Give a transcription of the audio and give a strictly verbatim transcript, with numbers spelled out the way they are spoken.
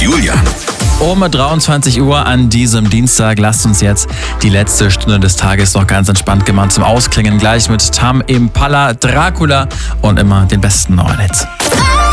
Julian. Um dreiundzwanzig Uhr an diesem Dienstag lasst uns jetzt die letzte Stunde des Tages noch ganz entspannt gemacht zum Ausklingen. Gleich mit Tame Impala, Dracula und immer den besten neuen Hits.